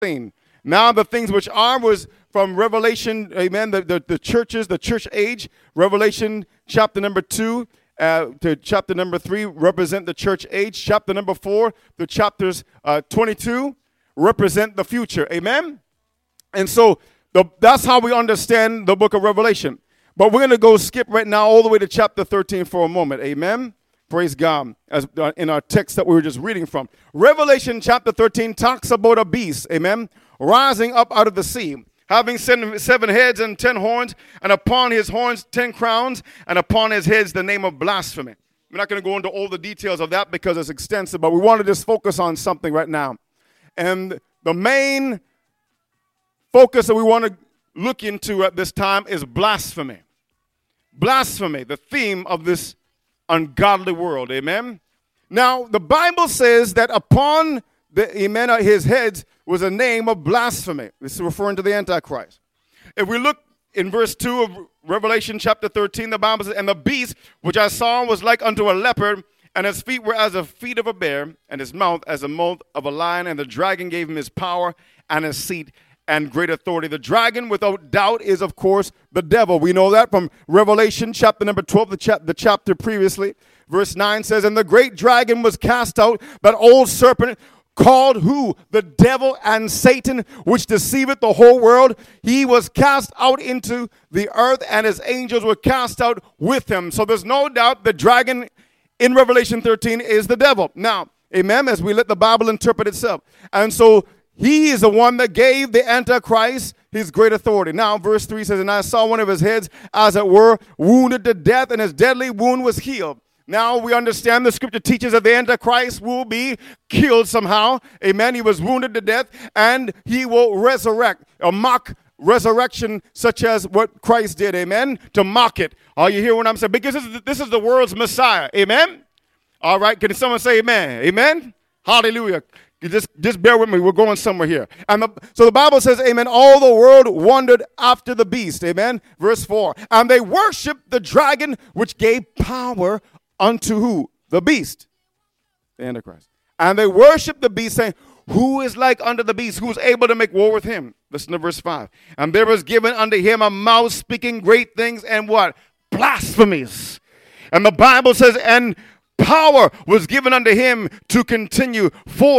thing. Now the things which are was from Revelation, amen, the churches, the church age. Revelation chapter number 2 to chapter number 3 represent the church age. Chapter number 4 to chapters 22 represent the future, amen. And so that's how we understand the book of Revelation. But we're going to go skip right now all the way to chapter 13 for a moment, amen. Praise God, as in our text that we were just reading from. Revelation chapter 13 talks about a beast, amen, rising up out of the sea, having 7 heads and 10 horns, and upon his horns 10 crowns, and upon his heads the name of blasphemy. We're not going to go into all the details of that because it's extensive, but we want to just focus on something right now. And the main focus that we want to look into at this time is blasphemy. Blasphemy, the theme of this ungodly world, amen. Now, the Bible says that upon his heads was a name of blasphemy. This is referring to the Antichrist. If we look in verse 2 of Revelation chapter 13, the Bible says, and the beast which I saw was like unto a leopard, and his feet were as the feet of a bear, and his mouth as the mouth of a lion, and the dragon gave him his power and his seat and great authority. The dragon, without doubt, is, of course, the devil. We know that from Revelation chapter number 12, the chapter previously. Verse 9 says, and the great dragon was cast out, that old serpent, called who? The devil and Satan, which deceiveth the whole world. He was cast out into the earth, and his angels were cast out with him. So there's no doubt the dragon in Revelation 13 is the devil. Now, amen, as we let the Bible interpret itself. And so he is the one that gave the Antichrist his great authority. Now, verse 3 says, and I saw one of his heads, as it were, wounded to death, and his deadly wound was healed. Now, we understand the scripture teaches that the Antichrist will be killed somehow. Amen. He was wounded to death, and he will resurrect, a mock resurrection such as what Christ did. Amen. To mock it. Are you hear what I'm saying? Because this is the world's Messiah. Amen. All right. Can someone say amen? Amen. Hallelujah. Just bear with me. We're going somewhere here. So the Bible says, amen, all the world wandered after the beast. Amen. Verse 4. And they worshiped the dragon, which gave power unto who? The beast. The Antichrist. And they worshiped the beast, saying, who is like unto the beast? Who is able to make war with him? Listen to verse 5. And there was given unto him a mouth speaking great things and what? Blasphemies. And the Bible says, and power was given unto him to continue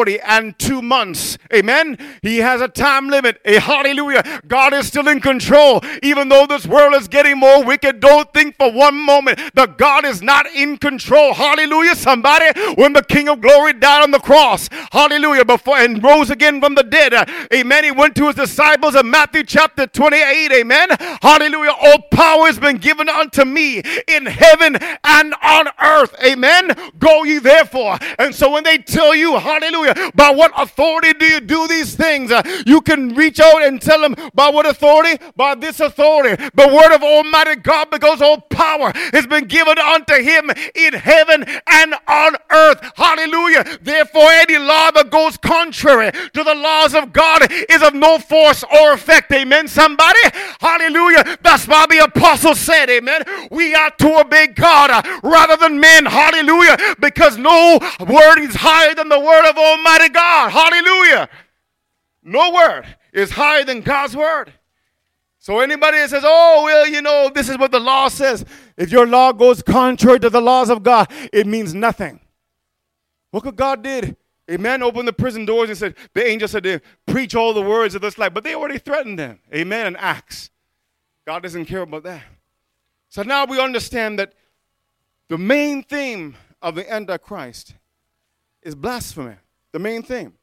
42 months. Amen. He has a time limit. Hallelujah. God is still in control. Even though this world is getting more wicked, don't think for one moment that God is not in control. Hallelujah. Somebody, when the King of Glory died on the cross, hallelujah, before and rose again from the dead, amen, he went to his disciples in Matthew chapter 28, amen. Hallelujah. All power has been given unto me in heaven and on earth. Amen. Go ye therefore. And so when they tell you, hallelujah, by what authority do you do these things? You can reach out and tell them, by what authority? By this authority. The word of Almighty God, because all power has been given unto him in heaven and on earth. Hallelujah. Therefore, any law that goes contrary to the laws of God is of no force or effect. Amen, somebody? Hallelujah. That's why the apostle said, amen, we are to obey God rather than men. Hallelujah. Because no word is higher than the word of Almighty God. Hallelujah. No word is higher than God's word. So anybody that says, oh, well, you know, this is what the law says. If your law goes contrary to the laws of God, it means nothing. Look what God did. Amen. Opened the prison doors and said, the angel said to preach all the words of this life. But they already threatened them. Amen. In Acts. God doesn't care about that. So now we understand that the main theme of the Antichrist is blasphemy. The main theme.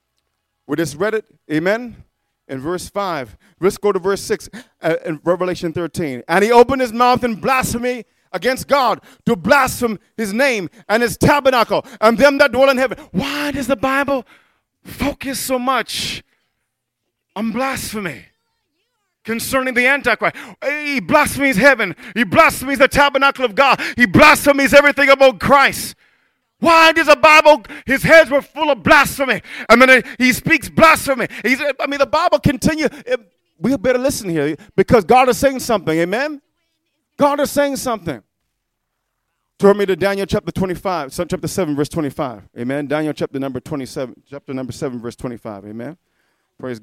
We just read it, amen, in verse 5. Let's go to verse 6 in Revelation 13. And he opened his mouth in blasphemy against God, to blaspheme his name and his tabernacle and them that dwell in heaven. Why does the Bible focus so much on blasphemy concerning the Antichrist? He blasphemies heaven. He blasphemies the tabernacle of God. He blasphemies everything about Christ. Why does the Bible, his heads were full of blasphemy. I mean, he speaks blasphemy. The Bible continue. We better listen here because God is saying something. Amen? God is saying something. Turn me to Daniel chapter 25, chapter 7, verse 25. Amen? Daniel chapter number 27, chapter number 7, verse 25. Amen?